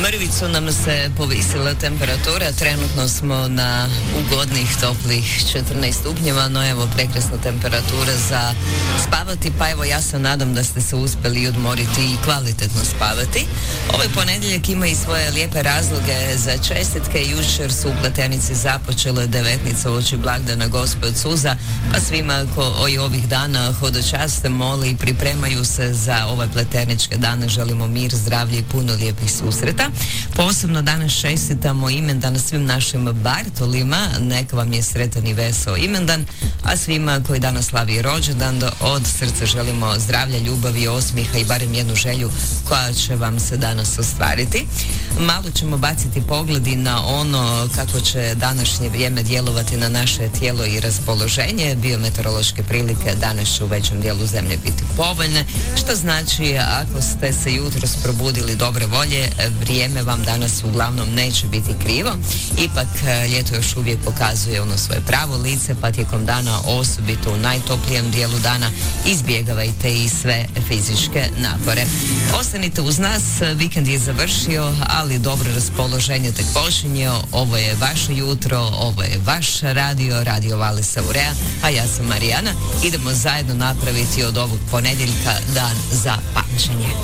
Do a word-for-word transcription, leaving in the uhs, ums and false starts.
Mrvicu nam se povisila temperatura, trenutno smo na ugodnih, toplih četrnaest stupnjeva, no evo prekrasna temperatura za spavati, pa evo ja se nadam da ste se uspjeli odmoriti i kvalitetno spavati. Ovaj ponedjeljak ima i svoje lijepe razloge za čestitke. Jučer su u Pletenici započele devetnice uoči blagdana Gospe od suza, pa svima koji ovih dana hodočaste, moli i pripremaju se za ove pleteničke dane želimo mir, zdravlje i puno lijepih susreta. Posebno danas čestitamo imendan svim našim Bartolima, neka vam je sretan i veseo imendan, a svima koji danas slavi rođendan od srca želimo zdravlja, ljubavi, osmiha i barem jednu želju koja će vam se danas ostvariti. Malo ćemo baciti pogledi na ono kako će današnje vrijeme djelovati na naše tijelo i raspoloženje. Biometeorološke prilike danas će u većem dijelu zemlje biti povoljne, što znači ako ste se jutros probudili dobre volje, vrijeme vam danas uglavnom neće biti krivo. Ipak ljeto još uvijek pokazuje ono svoje pravo lice, pa tijekom dana, osobito u najtoplijem dijelu dana, izbjegavajte i sve fizičke napore. Ostanite uz nas, vikend je završio, ali dobro raspoloženje tek počinje. Ovo je vaše jutro, ovo je vaš radio, radio Valisa Urea, a ja sam Marijana. Idemo zajedno napraviti od ovog ponedjeljka dan za pamćenje.